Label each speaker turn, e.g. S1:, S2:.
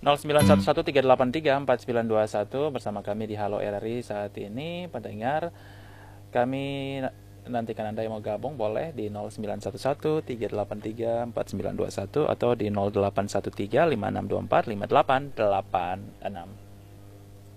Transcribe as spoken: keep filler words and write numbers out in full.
S1: nol sembilan satu satu tiga delapan tiga empat sembilan dua satu bersama kami di Halo R R I saat ini, pendengar. Kami nantikan Anda yang mau gabung boleh di nol sembilan satu satu tiga delapan tiga empat sembilan dua satu atau di nol delapan satu tiga lima enam dua empat lima delapan delapan enam.